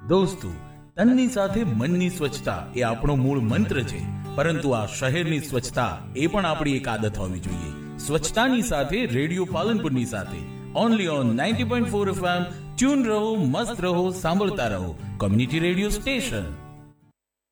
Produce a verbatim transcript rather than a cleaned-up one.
દોસ્તો, તનની સાથે મનની સ્વચ્છતા એ આપણો મૂળ મંત્ર છે, પરંતુ આ શહેરની સ્વચ્છતા એ પણ આપણી એક આદત હોવી જોઈએ. સ્વચ્છતાની સાથે રેડિયો પાલનપુરની સાથે only on ninety point four F M. Tune રહો, મસ્ત રહો, સાંભળતા રહો. Community radio station.